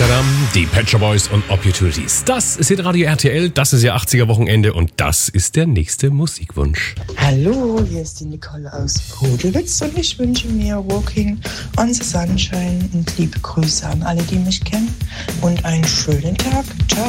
Die Pet Shop Boys und Opportunities. Das ist hier Radio RTL, das ist Ihr 80er-Wochenende und das ist der nächste Musikwunsch. Hallo, hier ist die Nicole aus Pudelwitz und ich wünsche mir Walking on the Sunshine und liebe Grüße an alle, die mich kennen und einen schönen Tag. Ciao.